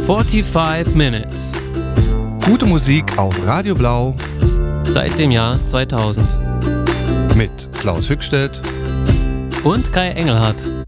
45 Minutes. Gute Musik auf Radio Blau. Seit dem Jahr 2000. Mit Klaus Hückstedt und Kai Engelhardt.